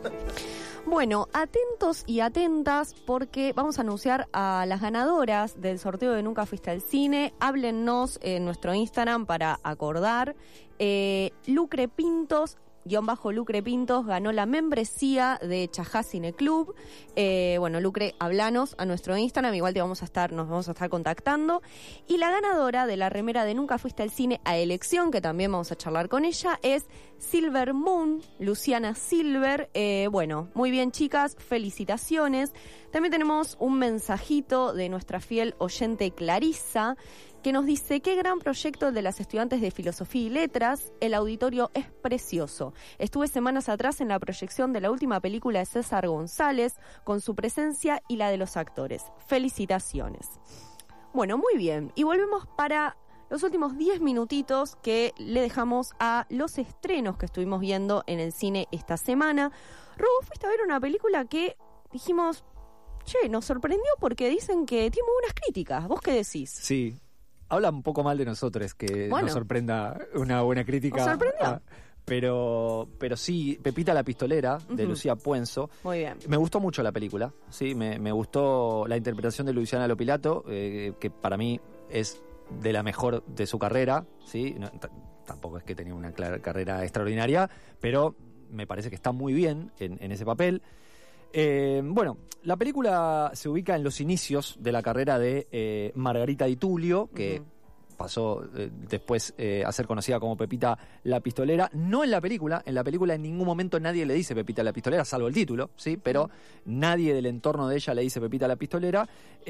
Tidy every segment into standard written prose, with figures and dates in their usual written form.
Bueno, atentos y atentas porque vamos a anunciar a las ganadoras del sorteo de Nunca Fuiste al Cine. Háblennos en nuestro Instagram para acordar. Lucre Pintos, _Lucre Pintos, ganó la membresía de Chajá Cine Club. Bueno, Lucre, hablanos a nuestro Instagram, igual nos vamos a estar contactando. Y la ganadora de la remera de Nunca Fuiste al Cine a elección, que también vamos a charlar con ella, es Silver Moon, Luciana Silver. Bueno, muy bien, chicas, felicitaciones. También tenemos un mensajito de nuestra fiel oyente Clarisa, que nos dice: qué gran proyecto el de las estudiantes de Filosofía y Letras, el auditorio es precioso. Estuve semanas atrás en la proyección de la última película de César González, con su presencia y la de los actores. Felicitaciones. Bueno, muy bien, y volvemos para los últimos 10 minutitos que le dejamos a los estrenos que estuvimos viendo en el cine esta semana. Robo, fuiste a ver una película que dijimos, che, nos sorprendió porque dicen que tiene muy buenas críticas. ¿Vos qué decís? Sí. Habla un poco mal de nosotros que nos sorprenda una buena crítica. ¿Nos sorprendió? Pero sí, Pepita la Pistolera, de Lucía Puenzo. Muy bien. Me gustó mucho la película, sí, me gustó la interpretación de Luciana Lopilato, que para mí es de la mejor de su carrera, sí. No, tampoco es que tenía una carrera extraordinaria, pero me parece que está muy bien en ese papel. Bueno, la película se ubica en los inicios de la carrera de Margarita Di Tullio, que pasó después a ser conocida como Pepita la Pistolera. No en la película en ningún momento nadie le dice Pepita la Pistolera, salvo el título, ¿sí? Pero nadie del entorno de ella le dice Pepita la Pistolera.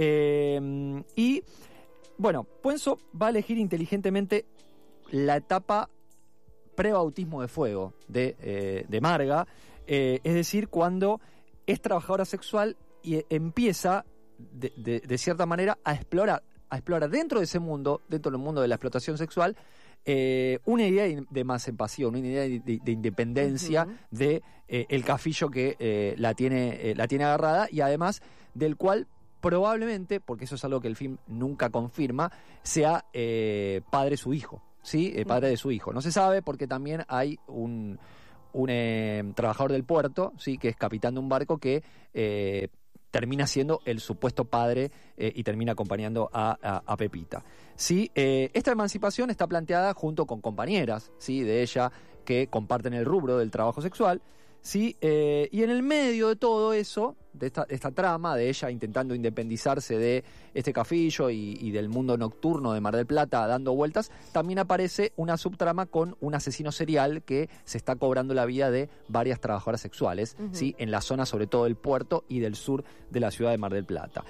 Y, bueno, Puenzo va a elegir inteligentemente la etapa prebautismo de fuego de Marga, es decir, cuando es trabajadora sexual y empieza de cierta manera a explorar dentro de ese mundo, dentro del mundo de la explotación sexual, una idea de emancipación, una idea de independencia de el cafillo que la tiene agarrada, y además del cual probablemente, porque eso es algo que el film nunca confirma, sea padre su hijo, ¿sí? Padre de su hijo. No se sabe porque también hay un trabajador del puerto, sí, que es capitán de un barco que termina siendo el supuesto padre y termina acompañando a Pepita. Sí, esta emancipación está planteada junto con compañeras, sí, de ella que comparten el rubro del trabajo sexual. Sí, y en el medio de todo eso, de esta trama de ella intentando independizarse de este cafillo y del mundo nocturno de Mar del Plata dando vueltas, también aparece una subtrama con un asesino serial que se está cobrando la vida de varias trabajadoras sexuales, ¿sí? En la zona sobre todo del puerto y del sur de la ciudad de Mar del Plata.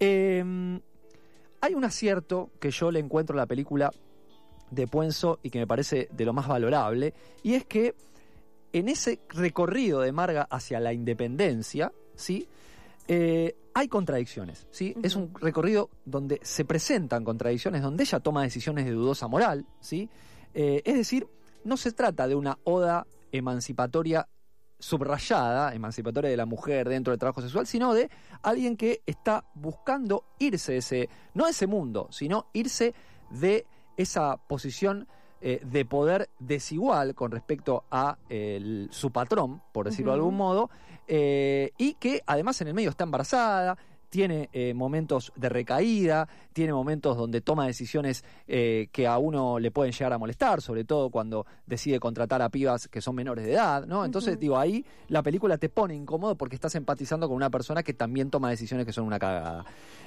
Hay un acierto que yo le encuentro a la película de Puenzo y que me parece de lo más valorable, y es que en ese recorrido de Marga hacia la independencia, ¿sí? Hay contradicciones, ¿sí? Es un recorrido donde se presentan contradicciones, donde ella toma decisiones de dudosa moral, ¿sí? Es decir, no se trata de una oda emancipatoria subrayada, emancipatoria de la mujer dentro del trabajo sexual, sino de alguien que está buscando irse no de ese mundo, sino irse de esa posición de poder desigual con respecto a su patrón, por decirlo de algún modo, y que además en el medio está embarazada, tiene momentos de recaída, tiene momentos donde toma decisiones que a uno le pueden llegar a molestar, sobre todo cuando decide contratar a pibas que son menores de edad, ¿no? Entonces, digo, ahí la película te pone incómodo porque estás empatizando con una persona que también toma decisiones que son una cagada.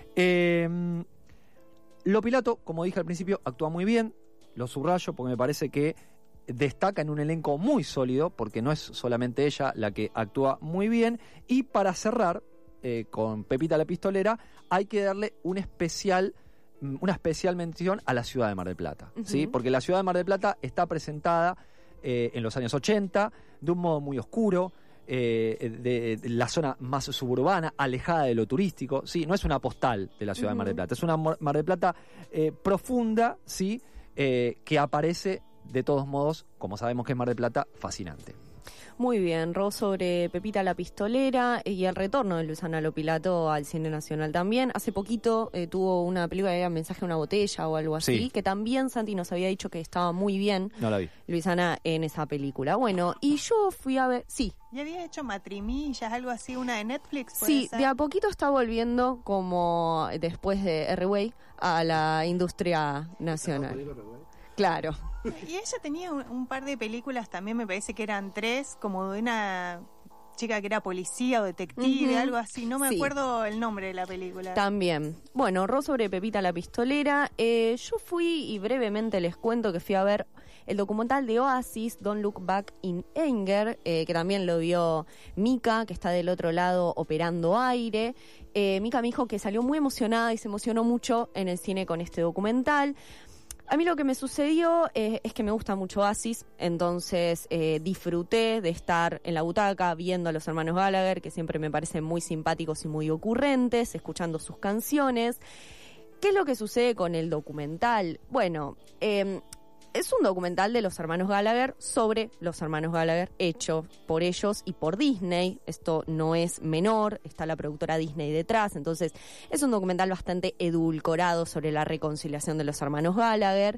Lopilato, como dije al principio, actúa muy bien. Lo subrayo porque me parece que destaca en un elenco muy sólido, porque no es solamente ella la que actúa muy bien. Y para cerrar con Pepita la Pistolera, hay que darle una especial mención a la ciudad de Mar del Plata, ¿sí? Porque la ciudad de Mar del Plata está presentada en los años 80 de un modo muy oscuro, de la zona más suburbana, alejada de lo turístico, ¿sí? No es una postal de la ciudad de Mar del Plata, es una Mar del Plata profunda, ¿sí? Que aparece de todos modos, como sabemos que es Mar del Plata, fascinante. Muy bien, Ro sobre Pepita la Pistolera y el retorno de Luisana Lopilato al cine nacional también. Hace poquito tuvo una película que era Mensaje a una botella o algo así, que también Santi nos había dicho que estaba muy bien. No la vi. Luisana en esa película. Bueno, y yo fui a ver... Sí. ¿Y había hecho Matrimillas, algo así, una de Netflix? Sí, de a poquito está volviendo, como después de R-Way, a la industria nacional. Claro. Y ella tenía un par de películas también, me parece que eran 3, como de una chica que era policía o detective, algo así. No me acuerdo el nombre de la película. También. Bueno, Ro sobre Pepita la Pistolera. Yo fui y brevemente les cuento que fui a ver el documental de Oasis, Don't Look Back in Anger, que también lo vio Mica, que está del otro lado operando aire. Mica me dijo que salió muy emocionada y se emocionó mucho en el cine con este documental. A mí lo que me sucedió es que me gusta mucho Oasis, entonces disfruté de estar en la butaca viendo a los hermanos Gallagher, que siempre me parecen muy simpáticos y muy ocurrentes, escuchando sus canciones. ¿Qué es lo que sucede con el documental? Bueno, es un documental de los hermanos Gallagher sobre los hermanos Gallagher, hecho por ellos y por Disney. Esto no es menor, está la productora Disney detrás, entonces es un documental bastante edulcorado sobre la reconciliación de los hermanos Gallagher.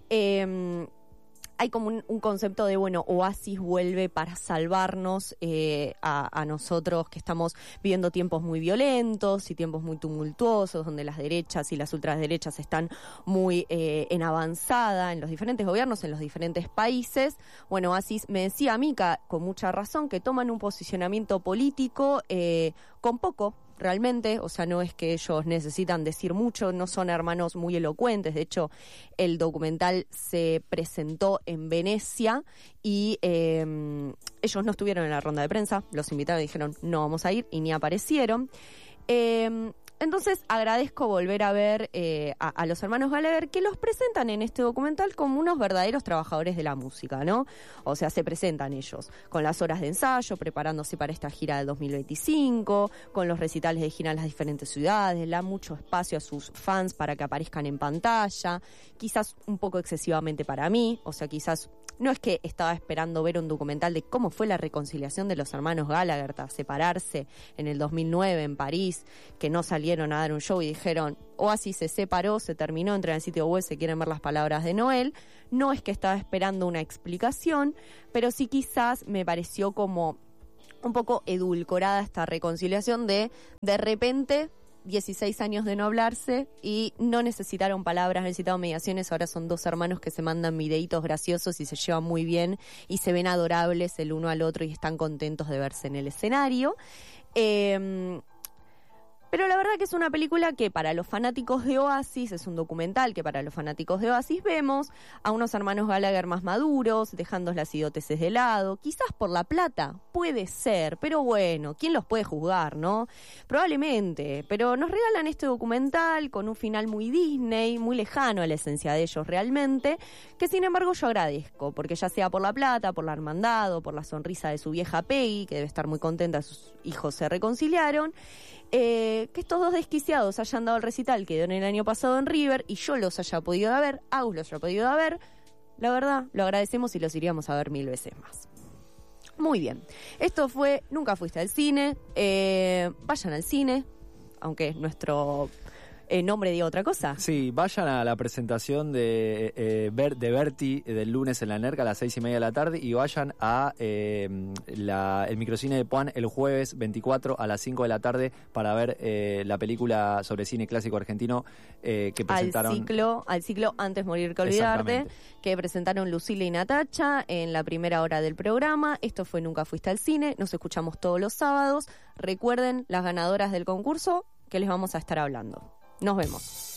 Hay como un concepto de, bueno, Oasis vuelve para salvarnos a nosotros que estamos viviendo tiempos muy violentos y tiempos muy tumultuosos, donde las derechas y las ultraderechas están muy en avanzada en los diferentes gobiernos, en los diferentes países. Bueno, Oasis me decía Mica, con mucha razón, que toman un posicionamiento político con poco, realmente, o sea, no es que ellos necesitan decir mucho, no son hermanos muy elocuentes. De hecho, el documental se presentó en Venecia y ellos no estuvieron en la ronda de prensa, los invitaron y dijeron no vamos a ir y ni aparecieron. Entonces agradezco volver a ver a los hermanos Gallagher, que los presentan en este documental como unos verdaderos trabajadores de la música, ¿no? O sea, se presentan ellos con las horas de ensayo, preparándose para esta gira del 2025, con los recitales de gira en las diferentes ciudades, le dan mucho espacio a sus fans para que aparezcan en pantalla, quizás un poco excesivamente para mí, o sea, quizás no es que estaba esperando ver un documental de cómo fue la reconciliación de los hermanos Gallagher tras separarse en el 2009 en París, que no salieron a dar un show y dijeron Oasis se separó, se terminó, entran en el sitio web, se quieren ver las palabras de Noel. No es que estaba esperando una explicación, pero sí quizás me pareció como un poco edulcorada esta reconciliación de repente 16 años de no hablarse y no necesitaron palabras, necesitaron mediaciones, ahora son dos hermanos que se mandan videitos graciosos y se llevan muy bien y se ven adorables el uno al otro y están contentos de verse en el escenario. Pero la verdad que es una película que para los fanáticos de Oasis, es un documental que para los fanáticos de Oasis vemos a unos hermanos Gallagher más maduros, dejando las idioteces de lado, quizás por la plata, puede ser, pero bueno, ¿quién los puede juzgar, no? Probablemente, pero nos regalan este documental con un final muy Disney, muy lejano a la esencia de ellos realmente, que sin embargo yo agradezco, porque ya sea por la plata, por la hermandad o por la sonrisa de su vieja Peggy, que debe estar muy contenta, sus hijos se reconciliaron, que estos dos desquiciados hayan dado el recital que dieron el año pasado en River y yo los haya podido ver, Agus los haya podido ver, la verdad, lo agradecemos y los iríamos a ver 1000 veces más. Muy bien, esto fue Nunca Fuiste al Cine, vayan al cine, aunque nuestro nombre diga otra cosa. Sí, vayan a la presentación de Berti del lunes en la NERCA a las 6:30 de la tarde y vayan a el microcine de Puan el jueves 24 a las 5 de la tarde para ver la película sobre cine clásico argentino que presentaron. Al ciclo Antes Morir que Olvidarte, que presentaron Lucila y Natacha en la primera hora del programa. Esto fue Nunca Fuiste al Cine, nos escuchamos todos los sábados. Recuerden las ganadoras del concurso que les vamos a estar hablando. Nos vemos.